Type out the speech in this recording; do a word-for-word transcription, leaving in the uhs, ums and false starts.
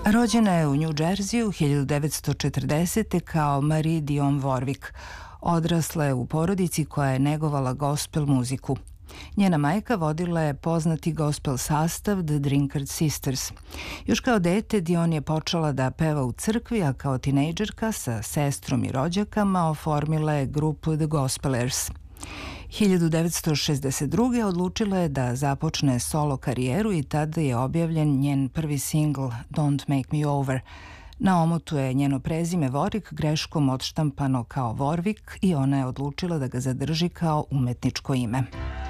Rođena je u New Jerseyu hiljadu devetsto četrdesete kao Marie Dion Warwick. Odrasla je u porodici koja je negovala gospel muziku. Njena majka vodila je poznati gospel sastav The Drinkard Sisters. Još kao dete Dion je počela da peva u crkvi, a kao tinejdžerka sa sestrom i rođakama oformila je grupu The Gospelers. hiljadu devetsto šezdeset druge. odlučila je da započne solo karijeru i tada je objavljen njen prvi singl Don't Make Me Over. Na omotu je njeno prezime Warwick greškom odštampano kao Warwick i ona je odlučila da ga zadrži kao umetničko ime.